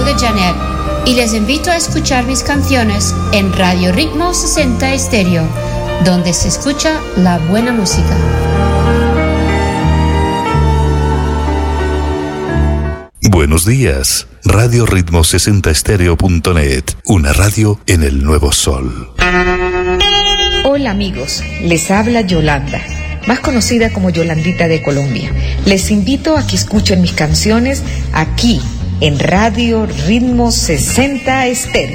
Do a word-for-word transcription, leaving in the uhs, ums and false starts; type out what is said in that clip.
de Janet y les invito a escuchar mis canciones en Radio Ritmo sesenta Estéreo, donde se escucha la buena música. Buenos días, Radio Ritmo sesenta Estéreo punto net, una radio en el nuevo sol. Hola amigos, les habla Yolanda, más conocida como Yolandita de Colombia. Les invito a que escuchen mis canciones aquí en Radio Ritmo sesenta Estéreo.